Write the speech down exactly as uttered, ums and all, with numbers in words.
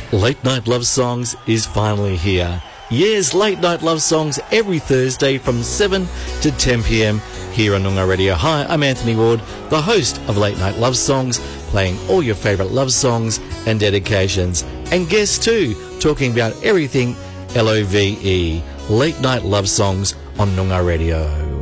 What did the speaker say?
Late Night Love Songs is finally here. Yes, Late Night Love Songs every Thursday from seven to ten p.m. here on Noongar Radio. Hi, I'm Anthony Ward, the host of Late Night Love Songs, playing all your favourite love songs and dedications. And guests too, talking about everything L O V E. Late Night Love Songs on Noongar Radio.